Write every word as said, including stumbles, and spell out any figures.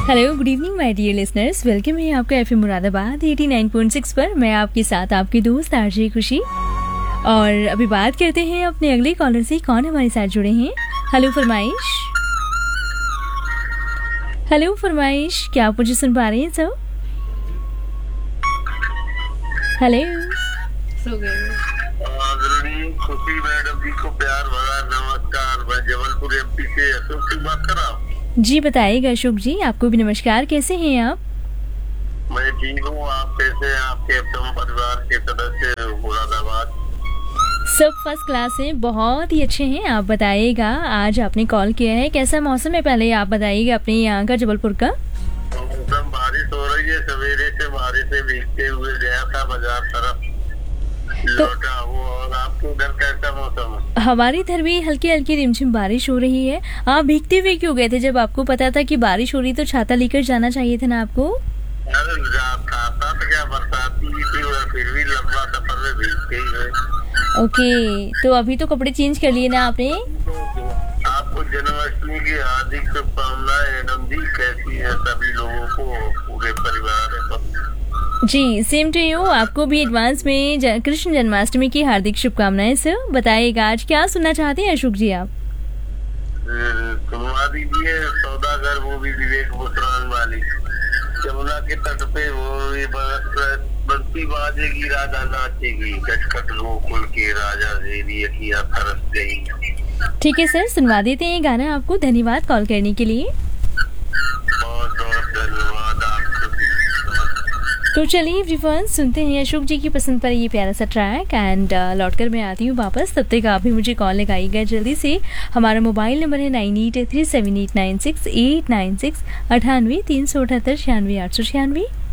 Hello, good evening my dear listeners. Welcome है आपका FM Moradabad eighty nine point six पर। मैं आपके साथ आपकी दोस्त आरजे खुशी। और अभी बात करते हैं अपने अगले कॉलर से। कौन हमारे साथ जुड़े हैं? हेलो फरमाइश। हेलो फरमाइश, क्या आप मुझे सुन पा रहे हैं सर? हेलो। सो गए। खुशी मैडम जी को प्यार भरा नमस्कार। मैं जबलपुर एमपी से अशोक की बात कर रहा हूँ। जी बताइएगा अशोक जी, आपको भी नमस्कार। कैसे हैं आप? मैं ठीक हूँ, आप कैसे हैं? आपके परिवार के सदस्य मुरादाबाद सब फर्स्ट क्लास हैं, बहुत ही अच्छे हैं। आप बताइएगा, आज आपने कॉल किया है, कैसा मौसम है पहले आप बताइएगा अपने यहाँ का, जबलपुर का। मौसम बारिश हो रही है, सवेरे से बारिश से भीगते हुए गया था बाजार तरफ, लौटा हूँ। और आपके उधर कैसा मौसम है? हमारी इधर भी हल्की हल्की रिमझिम बारिश हो रही है। आप भीगते हुए क्यों गए थे? जब आपको पता था कि बारिश हो रही तो छाता लेकर जाना चाहिए था ना आपको। अरे छाता तो क्या, बरसाती थी और फिर भी लंबा सफर में भीगते ही है। ओके, तो अभी तो कपड़े चेंज कर लिए ना आपने? आपको जन्माष्टमी की हार्दिक शुभकामनाएं मैडम जी। कैसी है सभी लोगों को, पूरे परिवार को? जी सेम टू यू। आपको भी एडवांस में ज, कृष्ण जन्माष्टमी की हार्दिक शुभकामनाएं सर। बताइएगा आज क्या सुनना चाहते हैं अशोक जी आप? सुनवा दीजिए सौदागर, वो भी विवेक बुसरान वाली। यमुना के तट पे वो बंसी बाजेगी, राधा नाचेगी, खटखट गोकुल के राजा देवी अखियां तरस गई। ठीक है सर, सुनवा देते हैं गाना आपको। धन्यवाद कॉल करने के लिए। बहुत बहुत धन्यवाद आपको। तो चलिए एवरीवन, सुनते हैं अशोक जी की पसंद पर ये प्यारा सा ट्रैक एंड लौट कर मैं आती हूँ वापस। तब तक आप भी मुझे कॉल लगाइएगा जल्दी से। हमारा मोबाइल नंबर है nine eight three seven eight nine six eight nine six, अठानवे तीन सौ अठहत्तर छियानवे आठ सौ छियानवे।